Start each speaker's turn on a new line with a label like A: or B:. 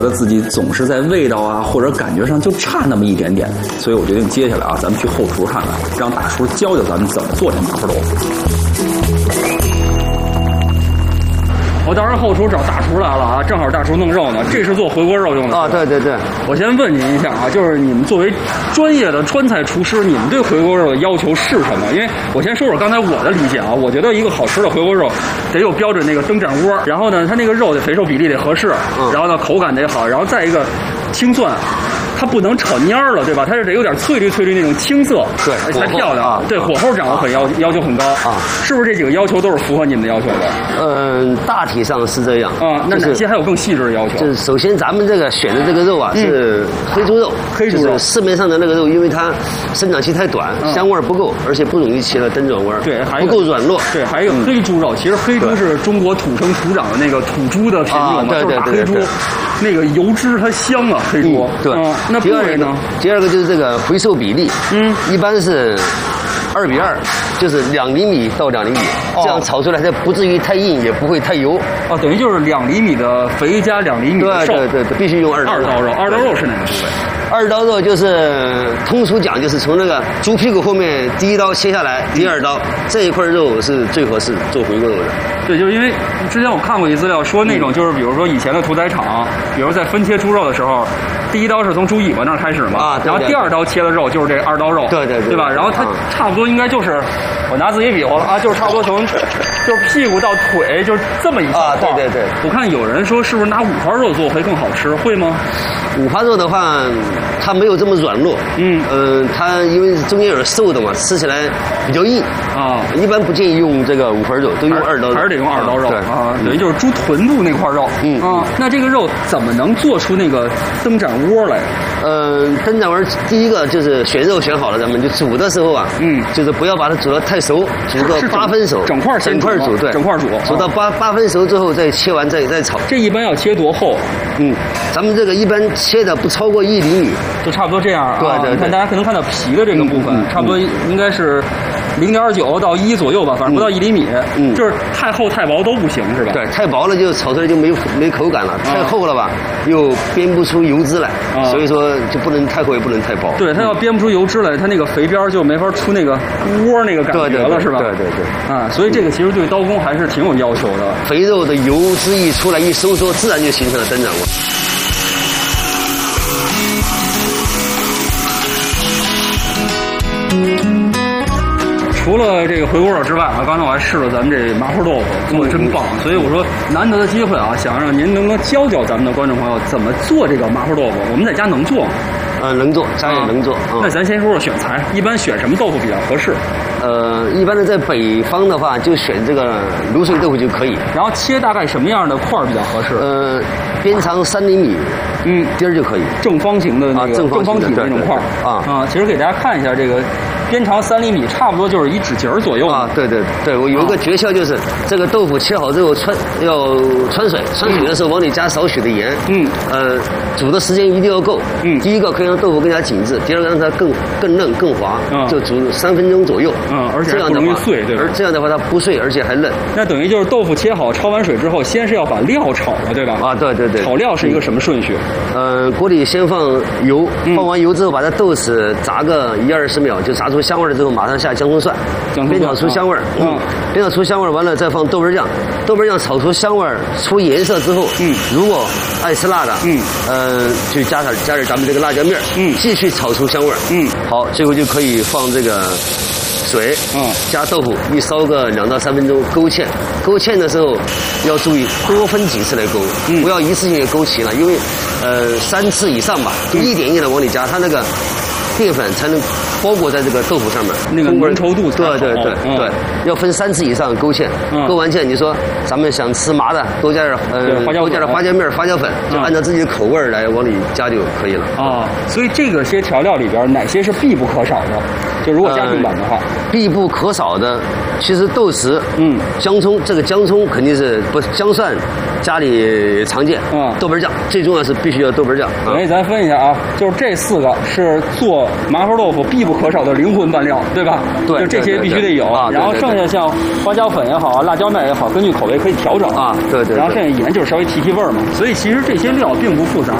A: 觉得自己总是在味道啊或者感觉上就差那么一点点，所以我决定接下来啊，咱们去后厨看看，让大厨教教咱们怎么做这麻婆豆腐。我当时后厨找大厨来了啊，正好大厨弄肉呢，这是做回锅肉用的
B: 啊，对对对。
A: 我先问您一下啊，就是你们作为专业的川菜厨师，你们对回锅肉的要求是什么？因为我先说说刚才我的理解啊，我觉得一个好吃的回锅肉得有标准那个灯盏窝，然后呢，它那个肉的肥瘦比例得合适，然后呢口感得好，然后再一个青蒜。它不能炒蔫儿了，对吧？它是得有点翠绿那种青色，
B: 对，
A: 才漂亮。对，火候掌握很要求很高啊。是不是这几个要求都是符合你们的要求的？
B: 大体上是这样
A: 啊。那哪些还有更细致的要求？
B: 就是首先咱们这个选的这个肉啊是黑猪肉，就是市面上的那个肉，因为它生长期太短，香味不够，而且不容易起了灯盏味，
A: 对，
B: 不够软糯。
A: 对，还有黑猪肉，其实黑猪是中国土生土长的那个土猪的品种嘛，就是大黑猪，那个油脂它香啊，黑猪。
B: 对。
A: 那部位呢？
B: 第二个就是这个肥瘦比例，一般是2:2，就是2厘米到2厘米，这样炒出来它不至于太硬，也不会太油。
A: 哦，等于就是2厘米的肥加2厘米的瘦。
B: 对，必须用二刀肉。
A: 二刀肉是哪个部位？
B: 二刀肉就是通俗讲，就是从那个猪屁股后面第一刀切下来，第二刀这一块肉是最合适做回锅肉的。
A: 对，就是因为之前我看过一资料说那种就是比如说以前的屠宰场，比如在分切猪肉的时候，第一刀是从猪尾巴那儿开始嘛，然后第二刀切的肉就是这二刀肉，对吧？然后它差不多应该就是我拿自己比划了啊，就是差不多从就是屁股到腿就是这么一小块。
B: 对。
A: 我看有人说是不是拿五花肉做会更好吃，会吗？
B: 五花肉的话，它没有这么软糯，它因为中间有点瘦的嘛，吃起来比较硬啊。一般不建议用这个五花肉，都用二刀肉，
A: 还是得用二刀肉啊。等于就是猪臀部那块肉，那这个肉怎么能做出那个灯盏窝来？
B: 灯盏窝第一个就是选肉选好了，咱们就煮的时候啊，就是不要把它煮得太熟，煮个8分熟，
A: 整块煮，对，整块煮，
B: 煮到8分熟之后再切完再炒。
A: 这一般要切多厚？
B: 咱们这个一般切的不超过1厘米，
A: 就差不多这样啊。
B: 对，
A: 你看大家可能看到皮的这个部分，差不多应该是0.9到1左右吧，反正不到1厘米。就是太厚太薄都不行，是吧？
B: 对，太薄了就炒出来就没口感了，太厚了吧又煸不出油脂来，所以说就不能太厚也不能太薄。
A: 对，它要煸不出油脂来，它那个肥边就没法出那个窝那个感觉了，是吧？
B: 对。
A: 啊，所以这个其实对刀工还是挺有要求的。
B: 肥肉的油脂一出来一收缩，自然就形成了灯盏窝。
A: 除了这个回锅肉之外啊，刚才我还试了咱们这麻婆豆腐，做的真棒。所以我说难得的机会啊，想让您能不能教教咱们的观众朋友怎么做这个麻婆豆腐？我们在家能做吗？
B: 能做，家也能做。
A: 那咱先说说选材，一般选什么豆腐比较合适？
B: 一般的在北方的话，就选这个卤水豆腐就可以。
A: 然后切大概什么样的块比较合适？
B: 边长3厘米，丁儿就可以。
A: 正方形的那个正方体的那种块啊。其实给大家看一下这个。边长3厘米，差不多就是1指节左右
B: 啊。对，我有一个诀窍，就是这个豆腐切好之后要穿水，穿水的时候往里加少许的盐。煮的时间一定要够。第一个可以让豆腐更加紧致，第二个让它更嫩更滑。就煮3分钟左右。
A: 而且不容易碎，对吧？
B: 这样的话它不碎，而且还嫩。
A: 那等于就是豆腐切好，焯完水之后，先是要把料炒了，对吧？
B: 啊，对。
A: 炒料是一个什么顺序？
B: 锅里先放油，放完油之后把它豆豉炸个1-20秒，就炸出香味了之后，马上下姜葱蒜，煸炒出香味儿。煸炒出香味儿完了，再放豆瓣酱，豆瓣酱炒出香味儿、出颜色之后，如果爱吃辣的，就加点咱们这个辣椒面，继续炒出香味儿。好，最后就可以放这个水，加豆腐，一烧个2到3分钟，勾芡。勾芡的时候要注意多分几次来勾，不要一次性勾齐了，因为3次以上吧，就一点一点的往里加，它那个淀粉才能包裹在这个豆腐上面，
A: 那个浓稠度才好。
B: 对，要分3次以上勾芡。勾完芡，你说咱们想吃麻的，多加点花椒面、花椒粉，就按照自己的口味来往里加就可以了。
A: 所以这个些调料里边哪些是必不可少的？就如果家庭版的话，
B: 必不可少的，其实豆豉、姜葱，这个姜葱肯定是不姜蒜家里常见。豆瓣酱最重要是必须要豆瓣酱。
A: 咱分一下啊，就是这4个是做麻婆豆腐必不不可少的灵魂拌料，对吧？
B: 对，
A: 就这些必须得有。然后剩下像花椒粉也好啊，辣椒面也好，根据口味可以调整
B: 啊。对。
A: 然后剩下盐就是稍微提味儿嘛。所以其实这些料并不复杂。